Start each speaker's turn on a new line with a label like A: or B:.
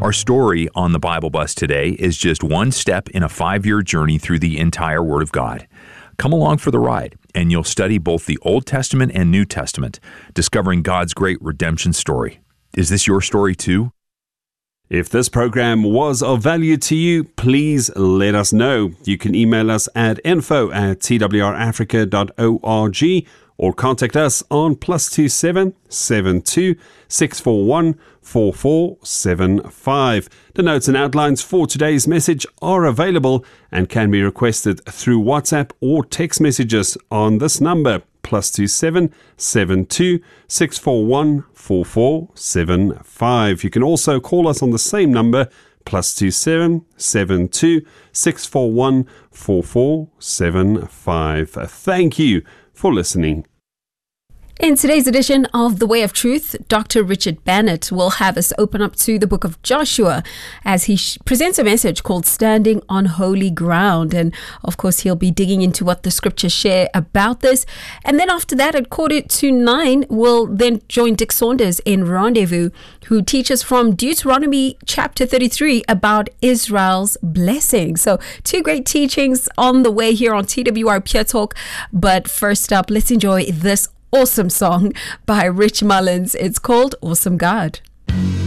A: Our story on the Bible Bus today is just one step in a 5-year journey through the entire Word of God. Come along for the ride, and you'll study both the Old Testament and New Testament, discovering God's great redemption story. Is this your story too?
B: If this program was of value to you, please let us know. You can email us at info@twrafrica.org or contact us on +27 72 641 4475. The notes and outlines for today's message are available and can be requested through WhatsApp or text messages on this number, +27 72 641 4475. You can also call us on the same number, +27 72 641 4475. Thank you for listening.
C: In today's edition of The Way of Truth, Dr. Richard Bannett will have us open up to the book of Joshua as he presents a message called Standing on Holy Ground. And of course, he'll be digging into what the scriptures share about this. And then after that, at 8:45, we'll then join Dick Saunders in Rendezvous, who teaches from Deuteronomy chapter 33 about Israel's blessing. So 2 great teachings on the way here on TWR Pure Talk. But first up, let's enjoy this awesome song by Rich Mullins. It's called Awesome God.